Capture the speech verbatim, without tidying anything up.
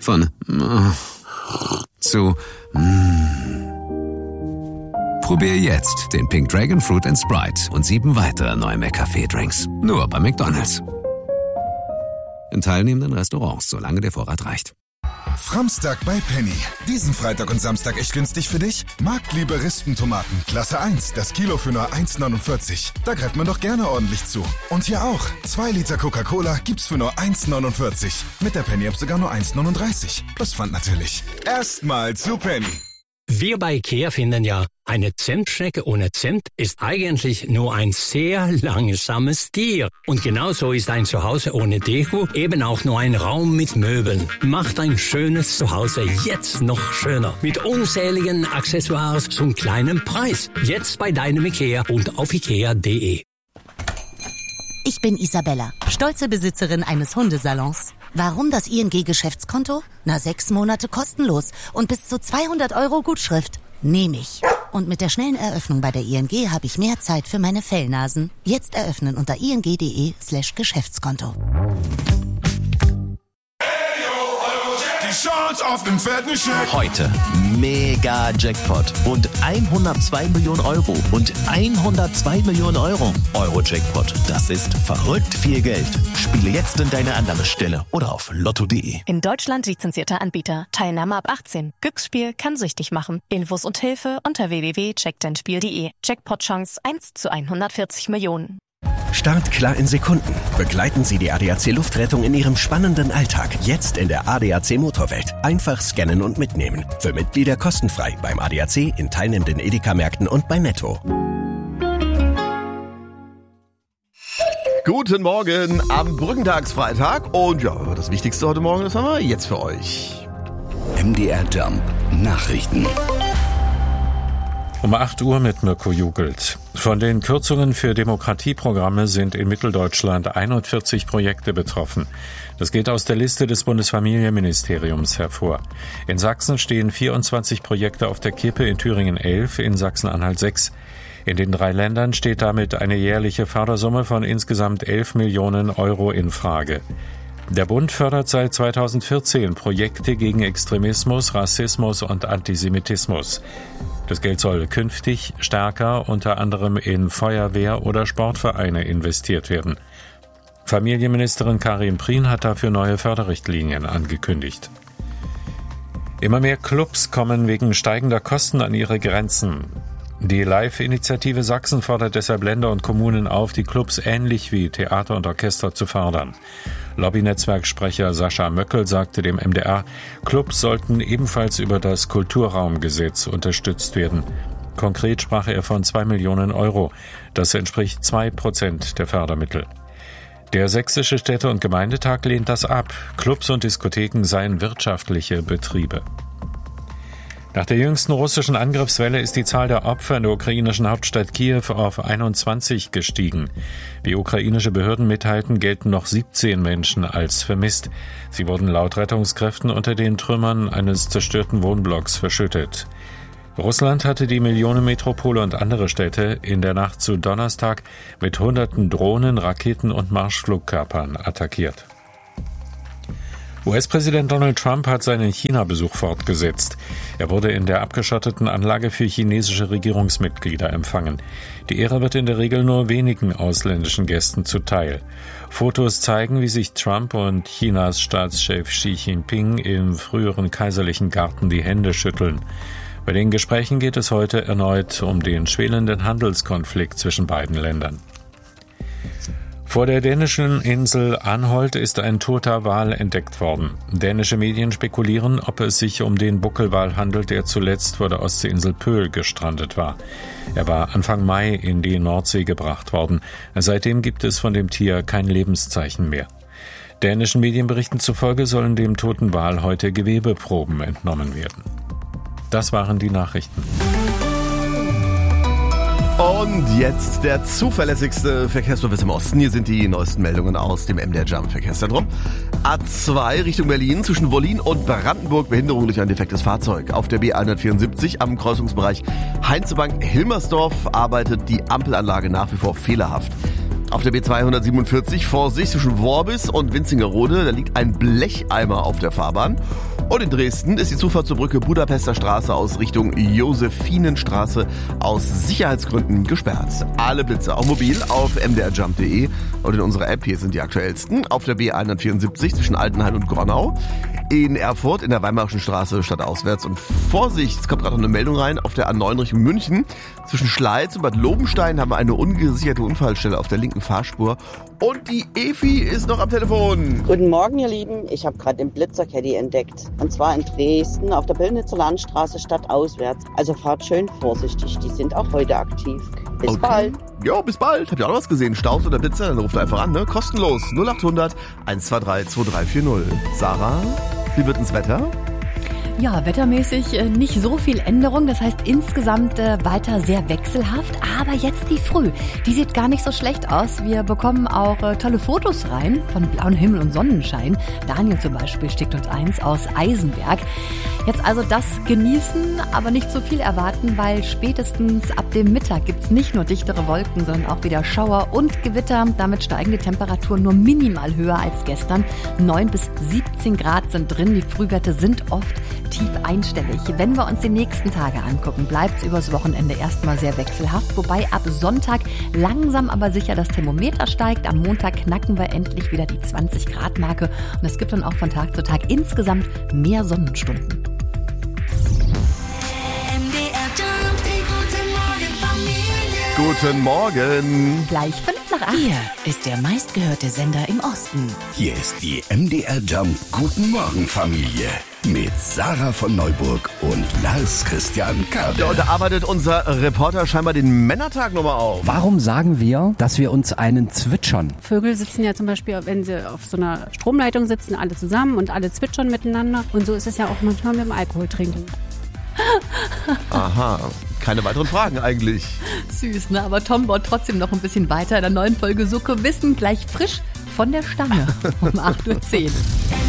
Von äh, zu mm. Probier jetzt den Pink Dragon Fruit and Sprite und sieben weitere neue McCafé-Drinks. Nur bei McDonald's. In teilnehmenden Restaurants, solange der Vorrat reicht. Framstag bei Penny. Diesen Freitag und Samstag echt günstig für dich? Marktliebe Rispentomaten, Klasse eins, das Kilo für nur eins neunundvierzig. Da greift man doch gerne ordentlich zu. Und hier auch. zwei Liter Coca-Cola gibt's für nur eins neunundvierzig. Mit der Penny-App sogar nur eins neununddreißig. Plus Pfand natürlich. Erstmal zu Penny. Wir bei IKEA finden ja, eine Zimtschnecke ohne Zimt ist eigentlich nur ein sehr langsames Tier. Und genauso ist ein Zuhause ohne Deko eben auch nur ein Raum mit Möbeln. Macht ein schönes Zuhause jetzt noch schöner. Mit unzähligen Accessoires zum kleinen Preis. Jetzt bei deinem IKEA und auf ikea punkt de. Ich bin Isabella, stolze Besitzerin eines Hundesalons. Warum das I N G-Geschäftskonto? Na, sechs Monate kostenlos und bis zu zweihundert Euro Gutschrift. Nehme ich. Und mit der schnellen Eröffnung bei der I N G habe ich mehr Zeit für meine Fellnasen. Jetzt eröffnen unter ing.de slash Geschäftskonto. Chance auf den fetten Scheck. Heute mega Jackpot und hundertzwei Millionen Euro und hundertzwei Millionen Euro. Euro-Jackpot, das ist verrückt viel Geld. Spiele jetzt in deine Annahmestelle oder auf lotto punkt de. In Deutschland lizenzierter Anbieter. Teilnahme ab achtzehn. Glücksspiel kann süchtig machen. Infos und Hilfe unter w w w punkt check dein spiel punkt de. Jackpot-Chance eins zu hundertvierzig Millionen. Startklar in Sekunden. Begleiten Sie die A D A C Luftrettung in Ihrem spannenden Alltag. Jetzt in der A D A C Motorwelt. Einfach scannen und mitnehmen. Für Mitglieder kostenfrei beim A D A C, in teilnehmenden Edeka-Märkten und bei Netto. Guten Morgen am Brückentagsfreitag. Und ja, das Wichtigste heute Morgen, das haben wir jetzt für euch. M D R Jump Nachrichten. Um acht Uhr mit Mirko Jugelt. Von den Kürzungen für Demokratieprogramme sind in Mitteldeutschland einundvierzig Projekte betroffen. Das geht aus der Liste des Bundesfamilienministeriums hervor. In Sachsen stehen vierundzwanzig Projekte auf der Kippe, in Thüringen elf, in Sachsen-Anhalt sechs. In den drei Ländern steht damit eine jährliche Fördersumme von insgesamt elf Millionen Euro in Frage. Der Bund fördert seit zweitausendvierzehn Projekte gegen Extremismus, Rassismus und Antisemitismus. Das Geld soll künftig stärker unter anderem in Feuerwehr- oder Sportvereine investiert werden. Familienministerin Karin Prien hat dafür neue Förderrichtlinien angekündigt. Immer mehr Clubs kommen wegen steigender Kosten an ihre Grenzen. Die Live-Initiative Sachsen fordert deshalb Länder und Kommunen auf, die Clubs ähnlich wie Theater und Orchester zu fördern. Lobbynetzwerksprecher Sascha Möckel sagte dem M D R, Clubs sollten ebenfalls über das Kulturraumgesetz unterstützt werden. Konkret sprach er von zwei Millionen Euro. Das entspricht zwei Prozent der Fördermittel. Der Sächsische Städte- und Gemeindetag lehnt das ab. Clubs und Diskotheken seien wirtschaftliche Betriebe. Nach der jüngsten russischen Angriffswelle ist die Zahl der Opfer in der ukrainischen Hauptstadt Kiew auf einundzwanzig gestiegen. Wie ukrainische Behörden mitteilten, gelten noch siebzehn Menschen als vermisst. Sie wurden laut Rettungskräften unter den Trümmern eines zerstörten Wohnblocks verschüttet. Russland hatte die Millionenmetropole und andere Städte in der Nacht zu Donnerstag mit hunderten Drohnen, Raketen und Marschflugkörpern attackiert. U S-Präsident Donald Trump hat seinen China-Besuch fortgesetzt. Er wurde in der abgeschotteten Anlage für chinesische Regierungsmitglieder empfangen. Die Ehre wird in der Regel nur wenigen ausländischen Gästen zuteil. Fotos zeigen, wie sich Trump und Chinas Staatschef Xi Jinping im früheren kaiserlichen Garten die Hände schütteln. Bei den Gesprächen geht es heute erneut um den schwelenden Handelskonflikt zwischen beiden Ländern. Vor der dänischen Insel Anholt ist ein toter Wal entdeckt worden. Dänische Medien spekulieren, ob es sich um den Buckelwal handelt, der zuletzt vor der Ostseeinsel Pöhl gestrandet war. Er war Anfang Mai in die Nordsee gebracht worden. Seitdem gibt es von dem Tier kein Lebenszeichen mehr. Dänischen Medienberichten zufolge sollen dem toten Wal heute Gewebeproben entnommen werden. Das waren die Nachrichten. Und jetzt der zuverlässigste Verkehrsservice im Osten. Hier sind die neuesten Meldungen aus dem M D R Jump Verkehrszentrum. A zwei Richtung Berlin zwischen Wollin und Brandenburg, Behinderung durch ein defektes Fahrzeug. Auf der B hundertvierundsiebzig am Kreuzungsbereich Heinzebank-Hilmersdorf arbeitet die Ampelanlage nach wie vor fehlerhaft. Auf der B zweihundertsiebenundvierzig Vorsicht zwischen Worbis und Winzingerode, da liegt ein Blecheimer auf der Fahrbahn. Und in Dresden ist die Zufahrt zur Brücke Budapester Straße aus Richtung Josephinenstraße aus Sicherheitsgründen gesperrt. Alle Blitze auch mobil auf m d r jump punkt d e und in unserer App hier sind die aktuellsten. Auf der B hundertvierundsiebzig zwischen Altenhain und Gronau. In Erfurt in der Weimarischen Straße stadtauswärts. Und Vorsicht, es kommt gerade noch eine Meldung rein, auf der A neun Richtung München. Zwischen Schleiz und Bad Lobenstein haben wir eine ungesicherte Unfallstelle auf der linken Fahrspur. Und die Efi ist noch am Telefon. Guten Morgen, ihr Lieben. Ich habe gerade den Blitzercaddy entdeckt. Und zwar in Dresden auf der Pillnitzer Landstraße stadtauswärts. Also fahrt schön vorsichtig. Die sind auch heute aktiv. Bis okay. bald. Ja, bis bald. Habt ihr auch noch was gesehen? Staus oder Blitzer? Dann ruft einfach an, ne? Kostenlos. null acht hundert eins zwei drei zwei drei vier null. Sarah, wie wird ins Wetter? Ja, wettermäßig äh, nicht so viel Änderung. Das heißt insgesamt äh, weiter sehr wechselhaft. Aber jetzt die Früh, die sieht gar nicht so schlecht aus. Wir bekommen auch äh, tolle Fotos rein von blauem Himmel und Sonnenschein. Daniel zum Beispiel schickt uns eins aus Eisenberg. Jetzt also das genießen, aber nicht zu viel erwarten, weil spätestens ab dem Mittag gibt's nicht nur dichtere Wolken, sondern auch wieder Schauer und Gewitter. Damit steigen die Temperaturen nur minimal höher als gestern. neun bis siebzehn Grad sind drin. Die Frühwerte sind oft tief einstellig. Wenn wir uns die nächsten Tage angucken, bleibt es übers Wochenende erstmal sehr wechselhaft, wobei ab Sonntag langsam aber sicher das Thermometer steigt. Am Montag knacken wir endlich wieder die zwanzig Grad Marke und es gibt dann auch von Tag zu Tag insgesamt mehr Sonnenstunden. Guten Morgen. Gleich fünf nach acht. Hier ist der meistgehörte Sender im Osten. Hier ist die M D R Jump Guten Morgen Familie mit Sarah von Neuburg und Lars Christian Kade. Ja, und da arbeitet unser Reporter scheinbar den Männertag nochmal auf. Warum sagen wir, dass wir uns einen zwitschern? Vögel sitzen ja zum Beispiel, wenn sie auf so einer Stromleitung sitzen, alle zusammen und alle zwitschern miteinander. Und so ist es ja auch manchmal mit dem Alkohol trinken. Aha, keine weiteren Fragen eigentlich. Süß, ne? Aber Tom baut trotzdem noch ein bisschen weiter in der neuen Folge Sucke Wissen, gleich frisch von der Stange um acht Uhr zehn.